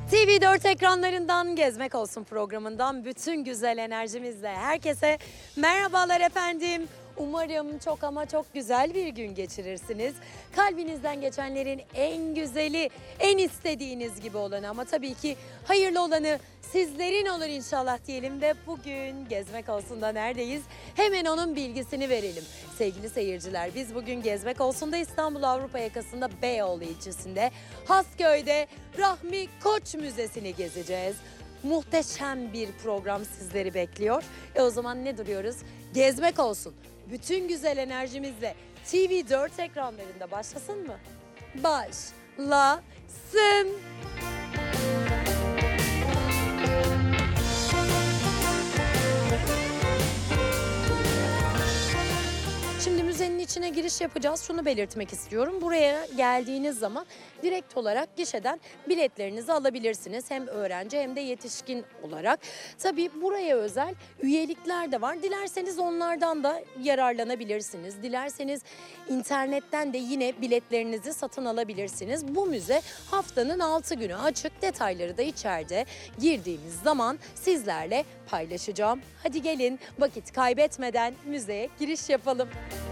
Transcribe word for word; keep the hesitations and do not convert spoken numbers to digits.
T V dört ekranlarından Gezmek Olsun programından bütün güzel enerjimizle herkese merhabalar efendim. Umarım çok ama çok güzel bir gün geçirirsiniz. Kalbinizden geçenlerin en güzeli, en istediğiniz gibi olanı ama tabii ki hayırlı olanı sizlerin olur inşallah diyelim ve bugün Gezmek Olsun'da neredeyiz? Hemen onun bilgisini verelim. Sevgili seyirciler, biz bugün Gezmek Olsun'da İstanbul Avrupa yakasında Beyoğlu ilçesinde Hasköy'de Rahmi Koç Müzesi'ni gezeceğiz. Muhteşem bir program sizleri bekliyor. E o zaman ne duruyoruz? Gezmek olsun. Bütün güzel enerjimizle T V dört ekranlarında başlasın mı? Başlasın. Şimdi müzenin içine giriş yapacağız. Şunu belirtmek istiyorum. Buraya geldiğiniz zaman direkt olarak gişeden biletlerinizi alabilirsiniz. Hem öğrenci hem de yetişkin olarak. Tabii buraya özel üyelikler de var. Dilerseniz onlardan da yararlanabilirsiniz. Dilerseniz internetten de yine biletlerinizi satın alabilirsiniz. Bu müze haftanın altı günü açık. Detayları da içeride girdiğimiz zaman sizlerle paylaşacağım. Hadi gelin vakit kaybetmeden müzeye giriş yapalım.